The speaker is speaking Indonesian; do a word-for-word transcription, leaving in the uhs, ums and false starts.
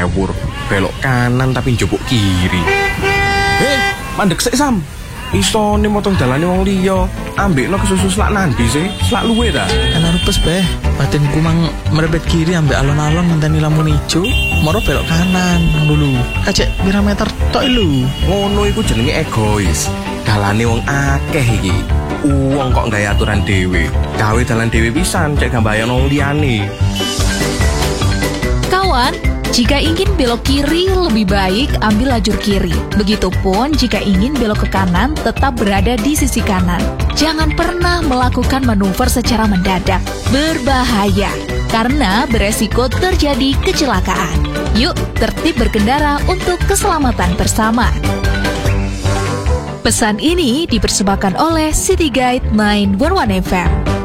ngawur. Belok kanan tapi njupuk kiri. Eh, mandek sik Sam. Isone motong dalane wong liya. Ambekno kesusu slak nandi sih? Slak luwe ta? Ana rupes beh, batinku mang merebet kiri ambek alon-alon ngenteni lampu ijo, moro belok kanan dulu. Kacek pira meter tok lho. Ngono iku jenenge egois. Dalane wong akeh iki. Wong kok gawe aturan dhewe. Gawe dalan dhewe pisan cek gambayan wong liyane. Kawan, jika ingin belok kiri lebih baik ambil lajur kiri. Begitupun jika ingin belok ke kanan tetap berada di sisi kanan. Jangan pernah melakukan manuver secara mendadak. Berbahaya karena beresiko terjadi kecelakaan. Yuk, tertib berkendara untuk keselamatan bersama. Pesan ini dipersembahkan oleh City Guide sembilan satu satu F M.